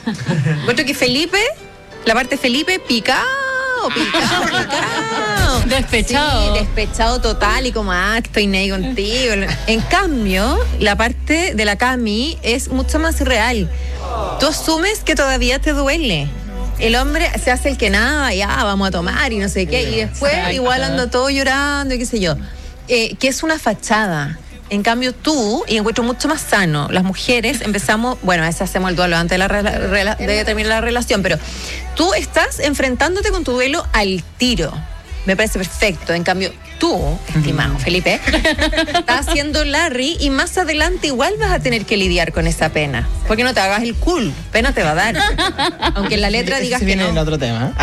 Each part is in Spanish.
Encuentro que Felipe, la parte Felipe, picado. Despechado. Sí, despechado total y como, estoy ahí contigo. En cambio, la parte de la Cami es mucho más real. Tú asumes que todavía te duele. El hombre se hace el que nada, ya, vamos a tomar y no sé qué. Y después igual anda todo llorando y qué sé yo. Que es una fachada. En cambio tú, y encuentro mucho más sano, las mujeres empezamos, bueno, a veces hacemos el duelo antes de terminar la relación, pero tú estás enfrentándote con tu duelo al tiro. Me parece perfecto. En cambio, tú, estimado Felipe, estás haciendo Larry y más adelante igual vas a tener que lidiar con esa pena. Porque no te hagas el cool, pena te va a dar. Aunque en la letra digas que viene no. el otro tema.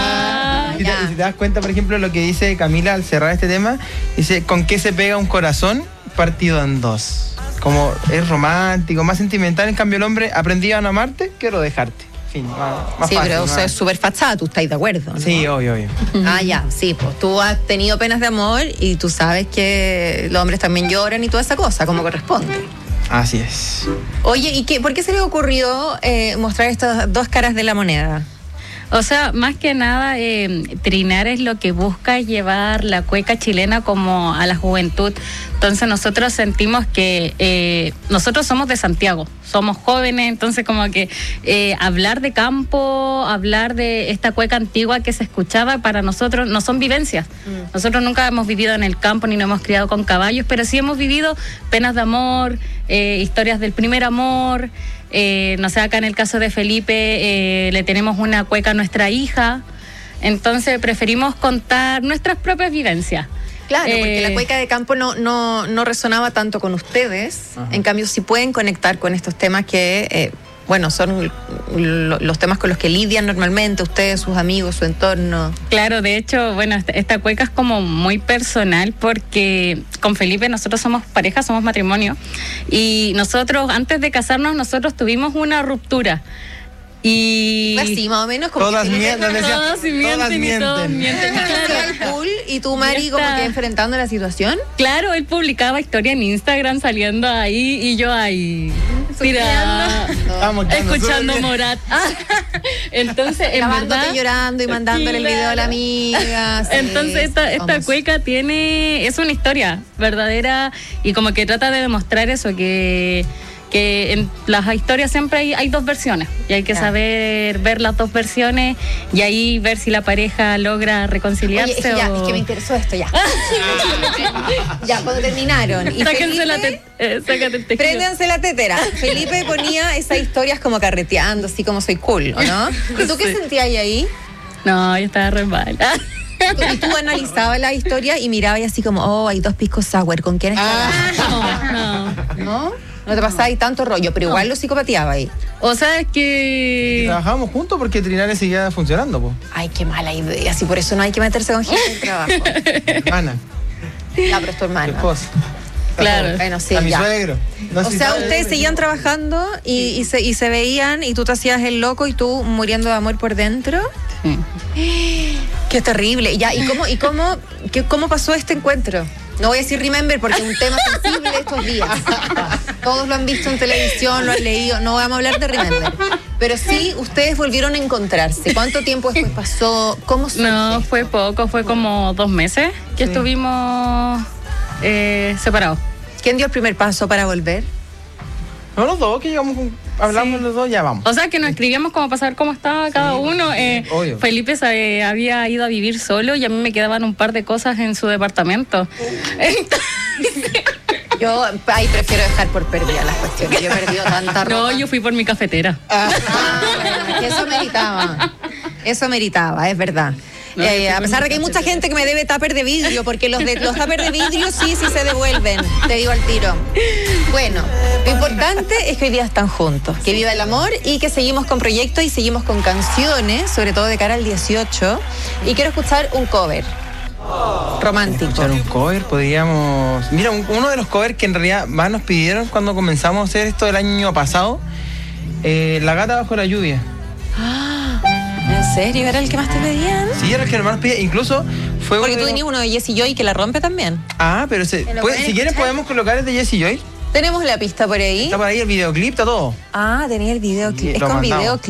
Si ya. te das cuenta, por ejemplo, lo que dice Camila al cerrar este tema, dice, ¿con qué se pega un corazón partido en dos? Como es romántico, más sentimental. En cambio, el hombre, aprendí a no amarte, quiero dejarte. Fin, más Sí, fácil, pero es súper fachada, tú estás de acuerdo, ¿no? Sí, obvio. Ya, sí, pues tú has tenido penas de amor y tú sabes que los hombres también lloran y toda esa cosa, como corresponde. Así es. Oye, ¿y por qué se le ocurrió mostrar estas dos caras de la moneda? O sea, más que nada, Trinar es lo que busca llevar la cueca chilena como a la juventud. Entonces nosotros sentimos que nosotros somos de Santiago, somos jóvenes, entonces como que hablar de campo, hablar de esta cueca antigua que se escuchaba, para nosotros no son vivencias. Nosotros nunca hemos vivido en el campo ni nos hemos criado con caballos, pero sí hemos vivido penas de amor, historias del primer amor. No sé, acá en el caso de Felipe le tenemos una cueca a nuestra hija, entonces preferimos contar nuestras propias vivencias. Claro, porque la cueca de campo no resonaba tanto con ustedes. Ajá. En cambio sí pueden conectar con estos temas que, son los temas con los que lidian normalmente ustedes, sus amigos, su entorno. Claro, de hecho, esta cueca es como muy personal porque con Felipe nosotros somos pareja, somos matrimonio, y nosotros antes de casarnos nosotros tuvimos una ruptura. Y así más o menos como todas mienten, todos mienten. Claro, cool. Y tú, Mari, como que enfrentando la situación. Claro, él publicaba historia en Instagram saliendo ahí y yo ahí escuchando Morat. Entonces, en verdad, llorando y mandándole el video a la amiga. Sí, entonces esta cueca es una historia verdadera y como que trata de demostrar eso, que en las historias siempre hay dos versiones y hay que saber ver las dos versiones y ahí ver si la pareja logra reconciliarse. Oye, es que me interesó esto ya. Ya, cuando terminaron y sáquense sácate el tejido. Préndanse la tetera. Felipe ponía esas historias como carreteando, así como soy cool, ¿o no? ¿Y tú qué sentías ahí? No, yo estaba re mal. Y tú analizabas la historia y mirabas así como, hay dos piscos sour, ¿con quién está? ¿No? No te pasaba ahí tanto rollo, pero igual lo psicopateaba ahí. O sea, es que trabajábamos juntos porque Trinales seguía funcionando, po. Ay, qué mala idea. Si por eso no hay que meterse con gente en trabajo. Hermana. Ya, pero es tu hermana. Tu esposa. Claro. Bueno, sí, a mi ya. suegro. No, o sea, ustedes seguían trabajando y se veían y tú te hacías el loco y tú muriendo de amor por dentro. Sí. Qué terrible. Ya, ¿cómo pasó este encuentro? No voy a decir remember porque es un tema sensible estos días. Todos lo han visto en televisión, lo han leído. No vamos a hablar de remember. Pero sí, ustedes volvieron a encontrarse. ¿Cuánto tiempo después pasó? ¿Cómo surge? No, fue poco, fue como 2 meses que estuvimos separados. ¿Quién dio el primer paso para volver? No, los dos, que llegamos, hablamos los dos, ya vamos. O sea, que nos escribíamos como para saber cómo estaba cada uno. Obvio. Felipe había ido a vivir solo y a mí me quedaban un par de cosas en su departamento. Yo ahí prefiero dejar por perdida las cuestiones. Yo he perdido tanta ropa. No, yo fui por mi cafetera. Eso meritaba, es verdad. No, a pesar de que hay mucha gente que me debe tupper de vidrio, porque los tupper de vidrio sí se devuelven, te digo al tiro. Bueno, lo importante es que hoy día están juntos, que viva el amor y que seguimos con proyectos y seguimos con canciones, sobre todo de cara al 18. Y quiero escuchar un cover romántico. Un cover, podríamos... Mira, uno de los covers que en realidad más nos pidieron cuando comenzamos a hacer esto el año pasado, La gata bajo la lluvia. ¿En serio? ¿Era el que más te pedían? Sí, era el que más nos pedía. Incluso fue porque tú tenías uno de Jessie Joy que la rompe también. Pero si quieren podemos colocar el de Jessie Joy. Tenemos la pista por ahí. Está por ahí el videoclip, está todo. Tenía el videoclip. Es con videoclip.